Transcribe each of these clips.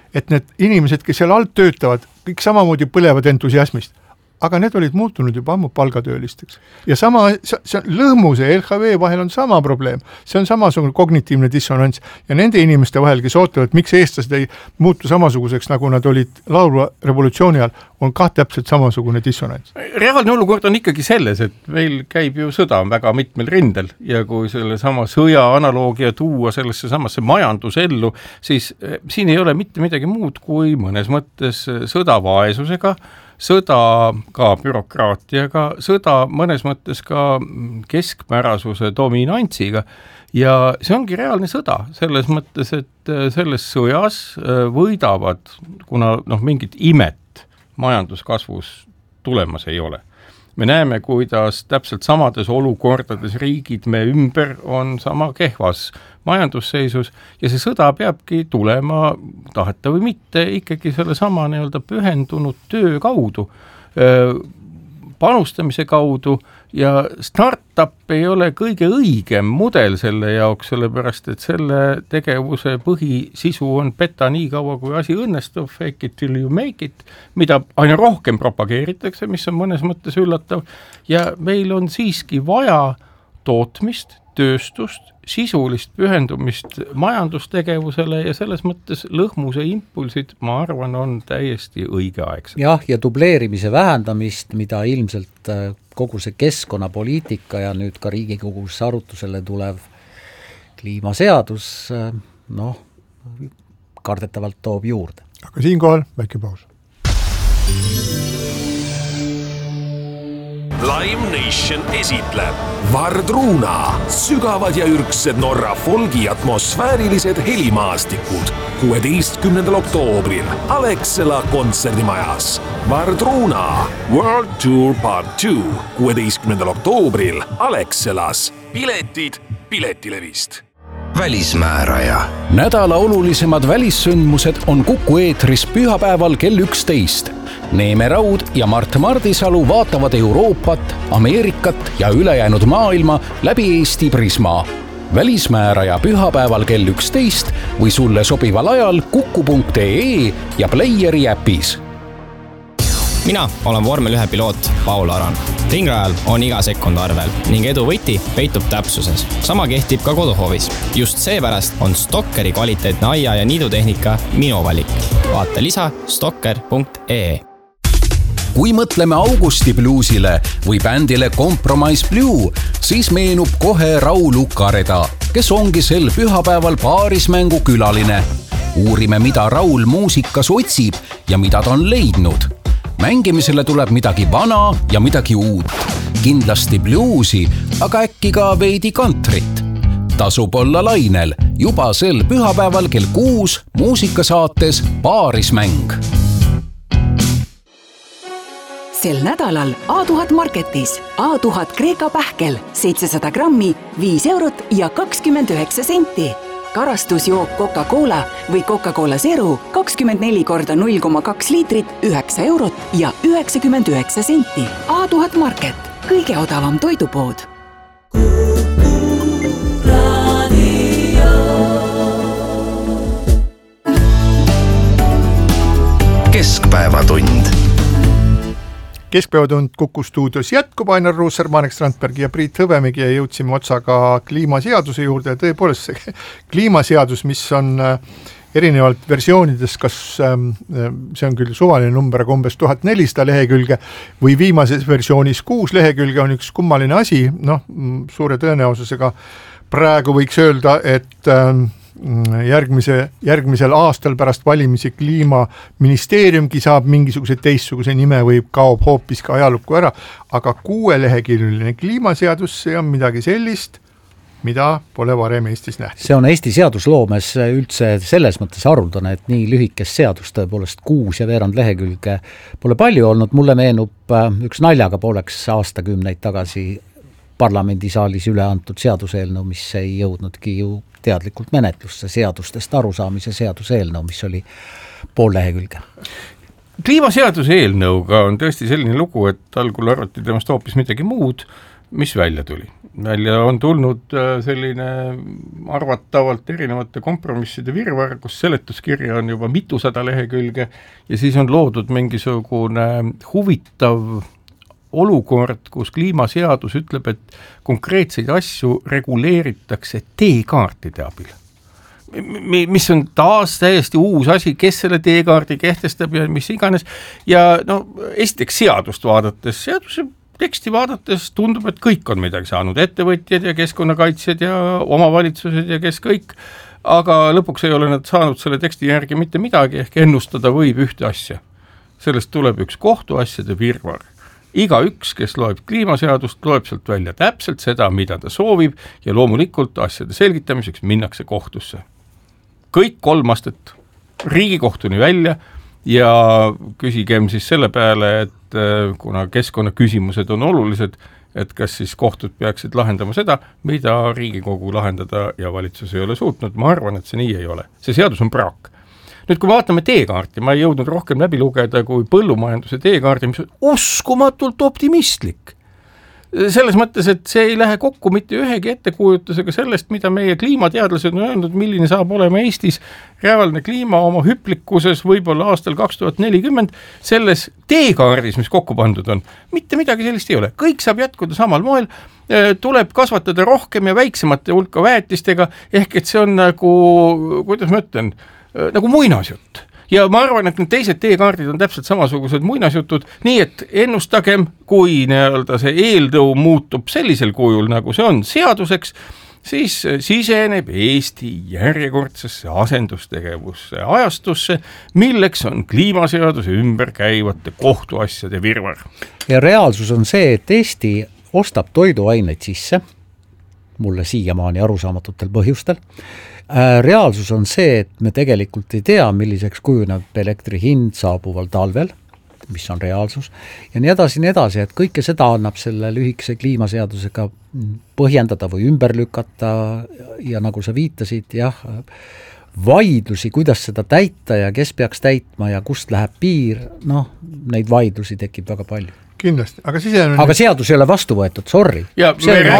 et need inimesed, kes seal alt töötavad, kõik samamoodi põlevad entusiasmist. Aga need olid muutunud juba ammu palgatöölisteks. Ja sama, see lõhmuse ja LHV vahel on sama probleem. See on samasugune kognitiivne dissonants ja nende inimeste vahel, kes ootavad, miks eestlased ei muutu samasuguseks, nagu nad olid laulva revolutsiooni ajal, on ka täpselt samasugune dissonants. Reaalne olukord on ikkagi selles, et meil käib ju sõda väga mitmel rindel ja kui selle sama sõja analoogia tuua sellesse samasse majandusellu, siis siin ei ole mitte midagi muud kui mõnes mõttes sõda vaesusega, sõda ka bürokraatiaga, sõda mõnes mõttes ka keskmärasuse dominantsiga ja see ongi reaalne sõda selles mõttes, et selles sõjas võidavad, kuna mingit imet majanduskasvus tulemas ei ole. Me näeme, kuidas täpselt samades olukordades riigid me ümber on sama kehvas majandusseisus ja see sõda peabki tulema, taheta või mitte, ikkagi selle sama pühendunud töö kaudu, panustamise kaudu ja startup ei ole kõige õigem mudel selle jaoks, sellepärast et selle tegevuse põhisisu on petta nii kaua, kui asi õnnestub, fake it till you make it, mida aina rohkem propageeritakse, mis on mõnes mõttes üllatav ja meil on siiski vaja tootmist, tööstust, sisulist pühendumist majandustegevusele ja selles mõttes lõhmuse impulsid, ma arvan, on täiesti õigeaegsed. Jah, ja dubleerimise vähendamist, mida ilmselt kogu see keskkonnapoliitika ja nüüd ka Riigikogus arutusele tulev kliimaseadus, kardetavalt toob juurde. Aga siinkohal väike paus. Lime Nation esitleb Vardruna, sügavad ja ürgsed Norra folgi atmosfäärilised helimaastikud 16. oktoobril Alexela kontserdimajas. Vardruna World Tour Part 2 16. oktoobril Alexelas. Piletid Piletilevist. Välismääraja. Nädala olulisemad välissündmused on Kuku eetris pühapäeval kell 11. Neeme Raud ja Mart Mardisalu vaatavad Euroopat, Ameerikat ja ülejäänud maailma läbi Eesti prisma. Välismääraja pühapäeval kell 11 või sulle sobival ajal kuku.ee ja Playeri äpis. Mina olen vormel 1 piloot Paul Aran. Ringrajal on iga sekund arvel ning edu võti peitub täpsuses. Sama kehtib ka koduhoovis. Just seepärast on Stokkeri kvaliteetne aia- ja niidutehnika minu valik. Vaata lisa stokker.ee. Kui mõtleme Augusti bluusile või bändile Compromise Blue, siis meenub kohe Raul Ukareda, kes ongi sel pühapäeval paarismängu külaline. Uurime, mida Raul muusikas otsib ja mida ta on leidnud. Mängimisele tuleb midagi vana ja midagi uut. Kindlasti bluusi, aga äkki ka veidi kantrit. Tasub olla lainel juba sel pühapäeval kell 6 muusikasaates Paarismäng. Sel nädalal A1000 Marketis A1000 Kreeka pähkel 700 grammi 5 eurot ja 29 senti. Karastusjook Coca-Cola või Coca-Cola Zero 24 korda 0,2 liitrit 9 eurot ja 99 senti. A1000 Market, kõige odavam toidupood. Keskpäevatund. Keskpäevatund Kuku stuudios jätkub, Ainar Ruusser, Marek Strandberg ja Priit Hõbemägi ja jõudsime otsaga kliimaseaduse juurde ja tõepoolest see kliimaseadus, mis on erinevalt versioonides, kas see on küll suvaline number, aga umbes 1400 lehekülge või viimases versioonis 6 lehekülge on üks kummaline asi, suure tõenäosusega praegu võiks öelda, et järgmisel aastal pärast valimisi kliimaministeeriumgi saab mingisuguse teistsuguse nime või kaob hoopis ka ajalukku ära, aga 6-leheküljeline kliimaseadus, see on midagi sellist, mida pole varem Eestis nähtud. See on Eesti seadusloomes üldse selles mõttes haruldane, et nii lühikest seadust tõepoolest 6 ja veerand lehekülge pole palju olnud. Mulle meenub üks naljaga pooleks aastakümneid tagasi parlamendisaalis üle antud seaduseelnõu, mis ei jõudnudki ju teadlikult menetlusse, seadustest arusaamise seaduseelnõu, mis oli pool lehekülge. Kliimaseaduse eelnõuga on tõesti selline lugu, et algul arvati temast hoopis midagi muud, mis välja tuli? Välja on tulnud selline arvatavalt erinevate kompromisside virvar, kus seletuskirja on juba mitusada lehekülge ja siis on loodud mingisugune huvitav olukord, kus kliimaseadus ütleb, et konkreetseid asju reguleeritakse teekaartide abil. Mis on taas täiesti uus asi, kes selle teekaardi kehtestab ja mis iganes. Ja no, esiteks seadust vaadates, seaduse teksti vaadates tundub, et kõik on midagi saanud, ettevõtjad ja keskkonnakaitsjad ja omavalitsused ja kes kõik, aga lõpuks ei ole nad saanud selle teksti järgi mitte midagi, ehk ennustada võib ühte asja. Sellest tuleb üks kohtuasjade virvar. Iga üks, kes loeb kliimaseadust, loeb sealt välja täpselt seda, mida ta soovib ja loomulikult asjade selgitamiseks minnakse kohtusse. Kõik 3 astet Riigikohtuni välja ja küsigem siis selle peale, et kuna keskkonnaküsimused on olulised, et kas siis kohtud peaksid lahendama seda, mida Riigikogu lahendada ja valitsus ei ole suutnud, ma arvan, et see nii ei ole. See seadus on praak. Nüüd, kui vaatame teekaarti, ma ei jõudnud rohkem läbi lugeda kui põllumajanduse teekaardi, mis on uskumatult optimistlik. Selles mõttes, et see ei lähe kokku mitte ühegi ettekujutusega sellest, mida meie kliimateadlased on öelnud, milline saab olema Eestis reaalne kliima oma hüplikkuses võib-olla aastal 2040, selles teekaardis, mis kokku pandud on, mitte midagi sellist ei ole. Kõik saab jätkuda samal moel, tuleb kasvatada rohkem ja väiksemate hulka väetistega, ehk et see on nagu, kuidas ma ütlen, nagu muinasjutt. Ja ma arvan, et need teised teekaardid on täpselt samasugused muinasjutud, nii et ennustagem, kui see eeldõu muutub sellisel kujul, nagu see on seaduseks, siis siseneb Eesti järjekordsesse asendustegevusse ajastusse, milleks on kliimaseaduse ümber käivate kohtuasjade virvar. Ja reaalsus on see, et Eesti ostab toiduaineid sisse, mulle siiamaani arusaamatutel põhjustel. Reaalsus on see, et me tegelikult ei tea, milliseks kujuneb elektri hind saabuval talvel, mis on reaalsus, ja nii edasi, et kõike seda annab selle lühikese kliimaseadusega põhjendada või ümber lükata ja nagu sa viitasid, jah, vaidlusi, kuidas seda täita ja kes peaks täitma ja kust läheb piir, neid vaidlusi tekib väga palju. Kindlasti, aga seadus ei ole vastu võetud, sorry. Ja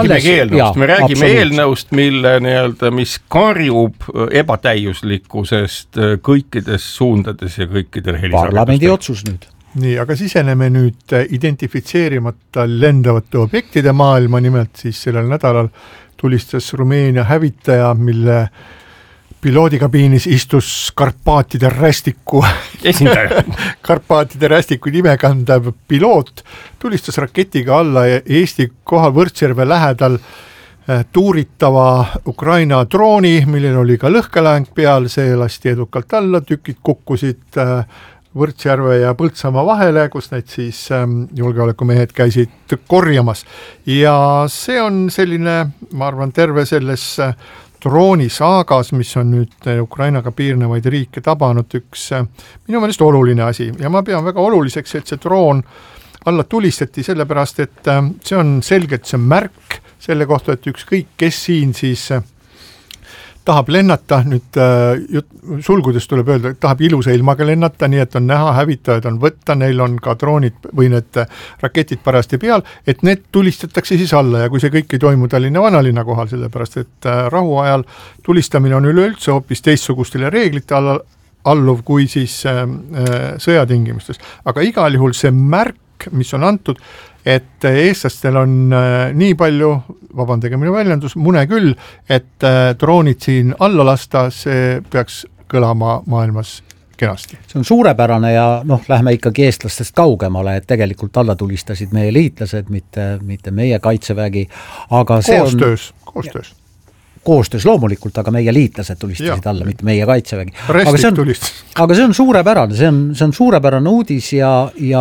me räägime eelnõust, mis karjub ebatäiuslikkusest kõikides suundades ja kõikidel helisagedustel. Parlamendi otsus nüüd. Nii, aga siseneme nüüd identifitseerimata lendavate objektide maailma, nimelt siis sellel nädalal tulistas Rumeenia hävitaja, mille piloodikabiinis istus Karpaatide rästiku esindaja. Karpaatide rästiku nimekandav piloot tulistas raketiga alla Eesti kohal Võrtsjärve lähedal tuuritava Ukraina drooni, millel oli ka lõhkeläng peal, see lasti edukalt alla, tükid kukkusid Võrtsjärve ja Põltsamaa vahele, kus need siis julgeolekumehed käisid korjamas. Ja see on selline, ma arvan, terve selles droonisaagas, mis on nüüd Ukrainaga piirnevaid riike tabanud, üks minu meelest oluline asi. Ja ma pean väga oluliseks, et see droon alla tulistati sellepärast, et see on selgelt see märk selle kohta, et ükskõik, kes siin siis tahab lennata, nüüd sulgudes tuleb öelda, et tahab ilusa ilmaga lennata, nii et on näha, hävitajad on võtta, neil on ka droonid või need raketid parasti peal, et need tulistatakse siis alla ja kui see kõik ei toimu Tallinna vanalinna kohal, sellepärast et rahuajal tulistamine on üleüldse hoopis teistsugustele reeglite alluv kui siis sõjatingimustes. Aga igal juhul see märk, mis on antud, et eestlastel on nii palju, vabandage minu väljendus, mune küll, et droonid siin alla lasta, see peaks kõlama maailmas kenasti. See on suurepärane ja lähme ikkagi eestlastest kaugemale, et tegelikult alla tulistasid meie liitlased, mitte meie kaitsevägi. Aga koostöös loomulikult, aga meie liitlased tulistasid alla, mitte meie kaitsevägi. Aga see on suurepärane, see on suurepärane uudis ja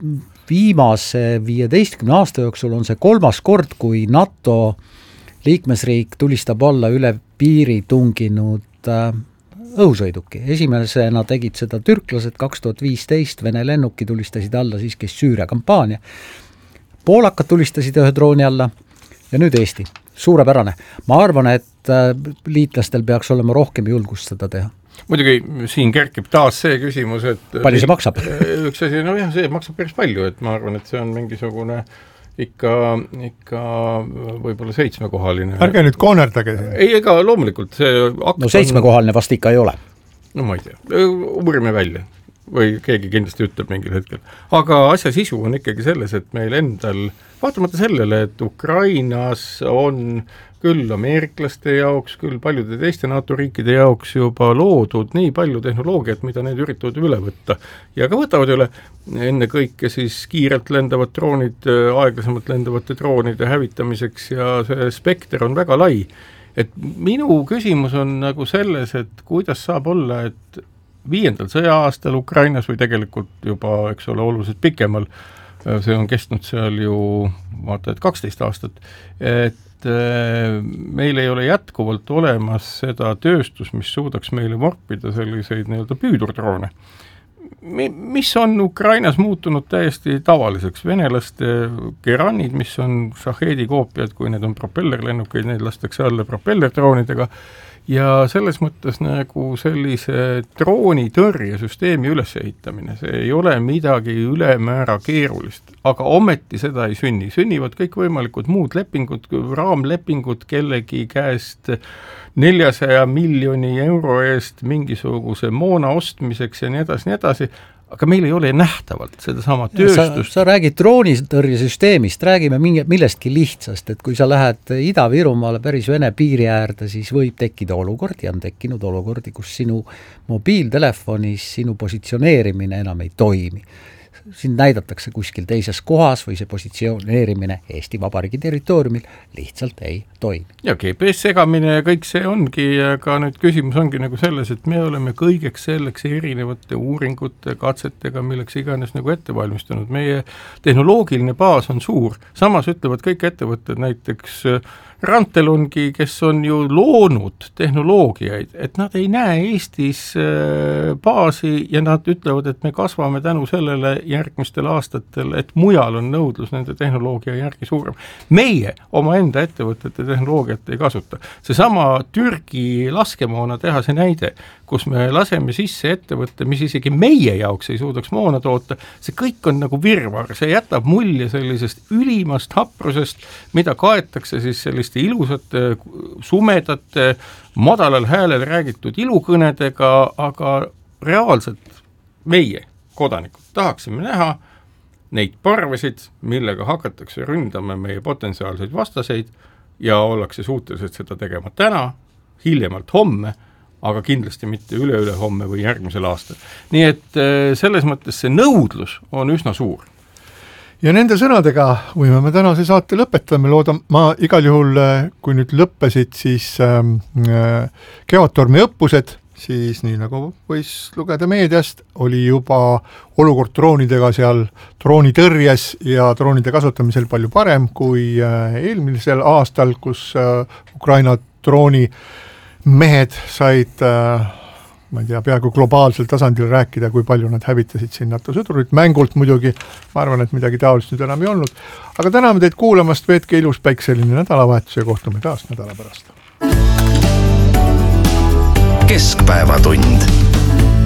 viimase 15 aasta jooksul on see 3. kord, kui NATO liikmesriik tulistab alla üle piiri tunginud õhusõiduki. Esimesena tegid seda türklased 2015, Vene lennuki tulistasid alla siis, kes Süüria kampaania. Poolakad tulistasid ühe drooni alla ja nüüd Eesti. Suurepärane. Ma arvan, et liitlastel peaks olema rohkem julgust seda teha. Muidugi siin kerkib taas see küsimus, et palju see maksab? Üks asi, see maksab päris palju, et ma arvan, et see on mingisugune ikka võib-olla 7-kohaline. Ärge nüüd koonerdage siin. Ei, ega loomulikult see akt no 7-kohaline vast ikka ei ole. No ma ei tea, uurime välja või keegi kindlasti ütleb mingil hetkel. Aga asja sisu on ikkagi selles, et meil endal, vaatamata sellele, et Ukrainas on küll ameeriklaste jaoks, küll paljude teiste NATO riikide jaoks juba loodud nii palju tehnoloogiat, mida need üritavad üle võtta. Ja ka võtavad üle enne kõike siis kiirelt lendavad droonid, aeglasemalt lendavate droonide hävitamiseks ja see spekter on väga lai. Et minu küsimus on nagu selles, et kuidas saab olla, et 5. sõja-aastal Ukrainas või tegelikult juba, eks ole, oluliselt pikemal, see on kestnud seal ju vaata, et 12 aastat, et meil ei ole jätkuvalt olemas seda tööstus, mis suudaks meile vorpida selliseid nii-öelda püüdurdroone. Mis on Ukrainas muutunud täiesti tavaliseks? Venelaste Geranid, mis on Shahedi koopiad, kui need on propellerlennukeid, need lastakse alla propellerdroonidega, ja selles mõttes nagu sellise droonitõrjesüsteemi ülesehitamine, see ei ole midagi ülemäära keerulist, aga ometi seda ei sünni. Sünnivad kõik võimalikud muud lepingud, raamlepingud kellegi käest 400 miljoni euro eest mingisuguse moona ostmiseks ja nii edasi, aga meil ei ole nähtavalt sedasama tööstust. Sa räägid droonitõrjesüsteemist, räägime millestki lihtsast, et kui sa lähed Ida-Virumaale päris Vene piiri äärde, siis võib tekkida olukord ja on tekkinud olukordi, kus sinu mobiiltelefonis sinu positsioneerimine enam ei toimi. Sind näidatakse kuskil teises kohas või see positsioneerimine Eesti Vabariigi territooriumil lihtsalt ei toimi. Ja GPS segamine ja kõik see ongi, aga nüüd küsimus ongi nagu selles, et me oleme kõigeks selleks erinevate uuringute, katsetega, milleks iganes nagu ette valmistunud. Meie tehnoloogiline baas on suur, samas ütlevad kõik ettevõtted, näiteks Rantelongi, kes on ju loonud tehnoloogiaid, et nad ei näe Eestis baasi ja nad ütlevad, et me kasvame tänu sellele järgmistel aastatel, et mujal on nõudlus nende tehnoloogia järgi suurem. Meie oma enda ettevõtete tehnoloogiat ei kasuta. Seesama Türgi laskemoona tehase näide, kus me laseme sisse ettevõtte, mis isegi meie jaoks ei suudaks moona toota, see kõik on nagu virvar, see jätab mulje sellisest ülimast haprusest, mida kaetakse siis selliste ilusate, sumedate, madalal häälel räägitud ilukõnedega, aga reaalselt meie kodanikud tahaksime näha neid parvesid, millega hakatakse ründama meie potentsiaalseid vastaseid ja ollakse suutelised seda tegema täna, hiljemalt homme, aga kindlasti mitte üle homme või järgmisel aastal. Nii et selles mõttes see nõudlus on üsna suur. Ja nende sõnadega võime me tänase saate lõpetada, me loodan, ma igal juhul, kui nüüd lõppesid, siis Kevadtormi õppused, siis nii nagu võis lugeda meediast, oli juba olukord droonidega seal droonitõrjes ja droonide kasutamisel palju parem kui eelmisel aastal, kus Ukraina drooni mehed said ma ei tea, peaaegu globaalsel tasandil rääkida, kui palju nad hävitasid siin NATO sõdurit. Mängult muidugi, ma arvan, et midagi taolist nüüd enam ei olnud. Aga täname teid kuulamast, veetke ilus päikseline nädalavahetus ja kohtume taas nädala pärast. Keskpäevatund.